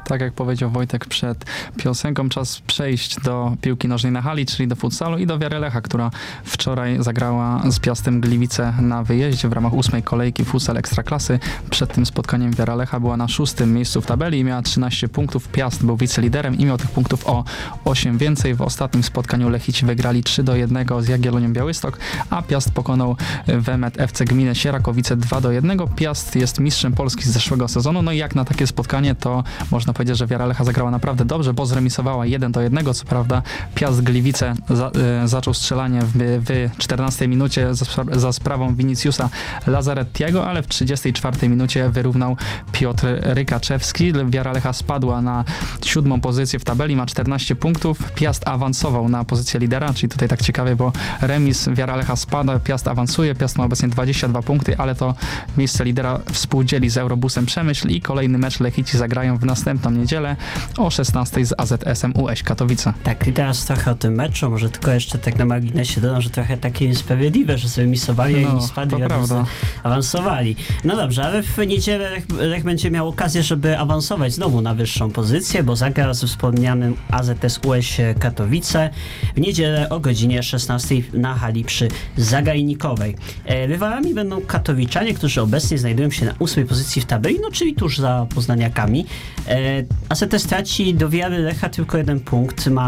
Tak jak powiedział Wojtek przed piosenką, czas przejść do piłki nożnej na hali, czyli do futsalu i do Wiary Lecha, która wczoraj zagrała z Piastem Gliwice na wyjeździe w ramach 8. kolejki futsal Ekstraklasy. Przed tym spotkaniem Wiara Lecha była na 6. miejscu w tabeli i miała 13 punktów. Piast był wiceliderem i miał tych punktów o 8 więcej. W ostatnim spotkaniu Lechici wygrali 3-1 z Jagiellonią Białystok, a Piast pokonał Wemet FC Gminę Sierakowice 2-1. Piast jest mistrzem Polski z zeszłego sezonu, no i jak na takie spotkanie, to można powiedzieć, że Wiara Lecha zagrała naprawdę dobrze, bo zremisowała 1-1. Co prawda Piast Gliwice zaczął strzelanie w 14 minucie za sprawą Viniciusa Lazarettiego, ale w 34 minucie wyrównał Piotr Rykaczewski. Wiara Lecha spadła na 7. pozycję w tabeli, ma 14 punktów. Piast awansował na pozycję lidera, czyli tutaj tak ciekawie, bo remis Wiara Lecha spada, Piast awansuje, Piast ma obecnie 22 punkty, ale to miejsce lidera współdzieli z Eurobusem Przemyśl i kolejny mecz Lechici zagrają w następną niedzielę o 16 z AZS-em UŚ Katowice. Tak, i teraz trochę o tym meczu, może tylko jeszcze tak na marginesie dodam, że trochę takie niesprawiedliwe, że sobie misowali, a inni spadli, a awansowali. No dobrze, ale w niedzielę Lech będzie miał okazję, żeby awansować znowu na wyższą pozycję, bo zagra ze wspomnianym AZS UŚ Katowice w niedzielę o godzinie 16 na hali przy Zagajnikowej. Rywalami będą katowiczanie, którzy obecnie znajdują się na 8. pozycji w tabeli, no czyli tuż za poznaniakami. AZS traci do Wiary Lecha tylko 1 punkt, ma